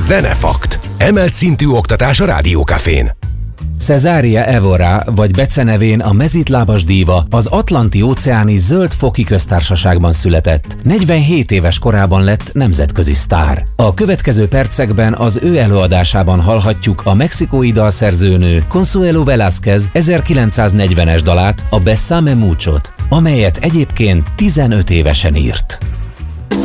Zenefakt. Emelt szintű oktatás a Rádiókafén. Cesária Evora, vagy becenevén a mezitlábas díva az Atlanti-óceáni Zöld Foki Köztársaságban született. 47 éves korában lett nemzetközi sztár. A következő percekben az ő előadásában hallhatjuk a mexikói dalszerzőnő Consuelo Velázquez 1940-es dalát, a Bésame Muchot, amelyet egyébként 15 évesen írt.